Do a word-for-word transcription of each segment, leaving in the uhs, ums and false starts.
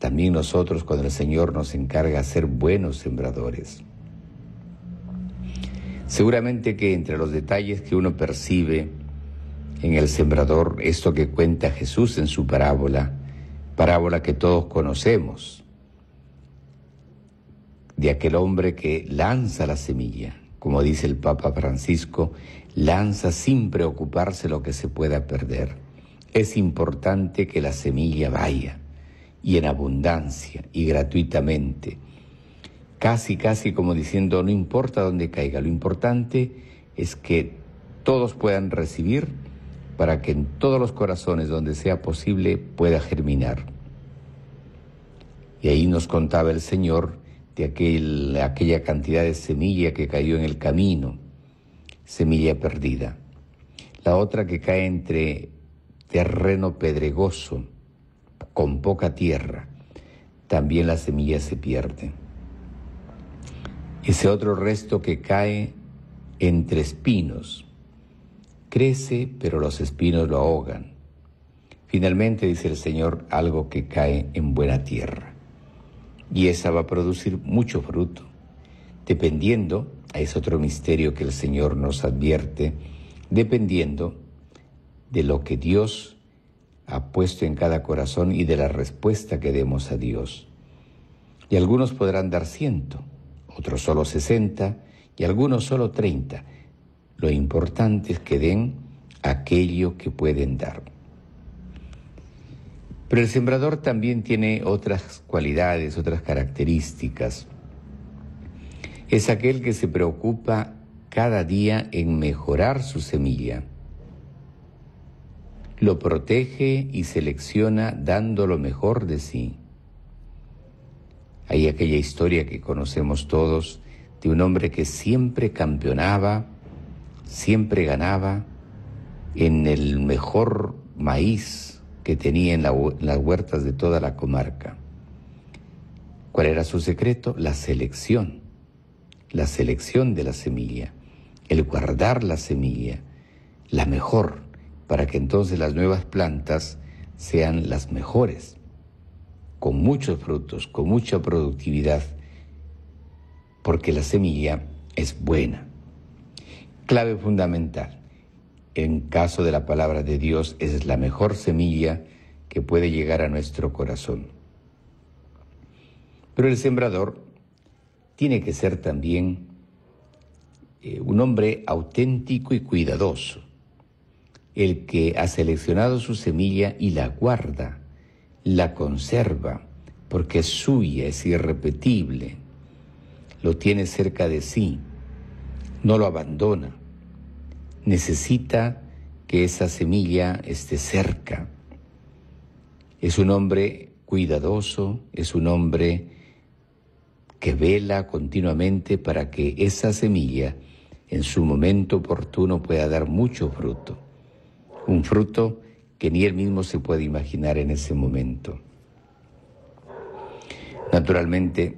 también nosotros cuando el Señor nos encarga ser buenos sembradores. Seguramente que entre los detalles que uno percibe en el sembrador, esto que cuenta Jesús en su parábola, parábola que todos conocemos, de aquel hombre que lanza la semilla, como dice el Papa Francisco, lanza sin preocuparse lo que se pueda perder. Es importante que la semilla vaya, y en abundancia, y gratuitamente, casi, casi como diciendo, no importa dónde caiga, lo importante es que todos puedan recibir para que en todos los corazones donde sea posible pueda germinar. Y ahí nos contaba el Señor de aquel, aquella cantidad de semilla que cayó en el camino, semilla perdida. La otra que cae entre terreno pedregoso, con poca tierra, también la semilla se pierde. Ese otro resto que cae entre espinos, crece, pero los espinos lo ahogan. Finalmente, dice el Señor, algo que cae en buena tierra. Y esa va a producir mucho fruto, dependiendo, es otro misterio que el Señor nos advierte, dependiendo de lo que Dios ha puesto en cada corazón y de la respuesta que demos a Dios. Y algunos podrán dar ciento, otros solo sesenta y algunos solo treinta. Lo importante es que den aquello que pueden dar. Pero el sembrador también tiene otras cualidades, otras características. Es aquel que se preocupa cada día en mejorar su semilla. Lo protege y selecciona dando lo mejor de sí. Hay aquella historia que conocemos todos de un hombre que siempre campeonaba, siempre ganaba en el mejor maíz que tenía en, la, en las huertas de toda la comarca. ¿Cuál era su secreto? La selección, la selección de la semilla, el guardar la semilla, la mejor, para que entonces las nuevas plantas sean las mejores, con muchos frutos, con mucha productividad, porque la semilla es buena. Clave fundamental, en caso de la palabra de Dios, es la mejor semilla que puede llegar a nuestro corazón. Pero el sembrador tiene que ser también eh, un hombre auténtico y cuidadoso, el que ha seleccionado su semilla y la guarda, la conserva, porque es suya, es irrepetible, lo tiene cerca de sí, no lo abandona. Necesita que esa semilla esté cerca. Es un hombre cuidadoso, es un hombre que vela continuamente para que esa semilla en su momento oportuno pueda dar mucho fruto. Un fruto que ni él mismo se puede imaginar en ese momento. Naturalmente,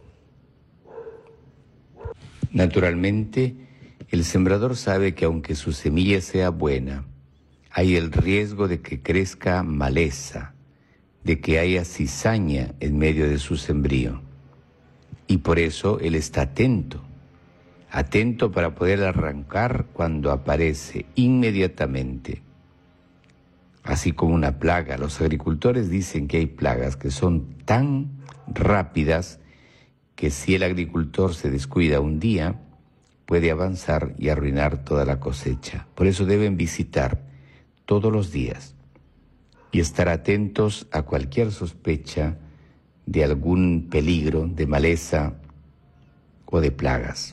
naturalmente, el sembrador sabe que aunque su semilla sea buena, hay el riesgo de que crezca maleza, de que haya cizaña en medio de su sembrío. Y por eso él está atento, atento para poder arrancar cuando aparece inmediatamente. Así como una plaga, los agricultores dicen que hay plagas que son tan rápidas que si el agricultor se descuida un día, puede avanzar y arruinar toda la cosecha. Por eso deben visitar todos los días y estar atentos a cualquier sospecha de algún peligro, de maleza o de plagas.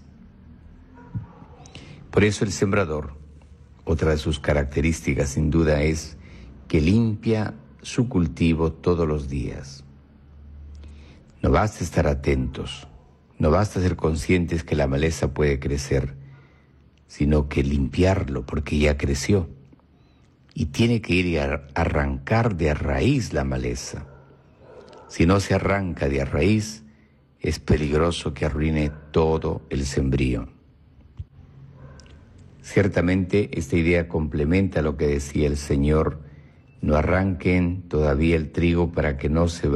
Por eso el sembrador, otra de sus características sin duda es que limpia su cultivo todos los días. No basta estar atentos, no basta ser conscientes que la maleza puede crecer, sino que limpiarlo porque ya creció. Y tiene que ir a arrancar de a raíz la maleza. Si no se arranca de a raíz, es peligroso que arruine todo el sembrío. Ciertamente esta idea complementa lo que decía el Señor: no arranquen todavía el trigo para que no se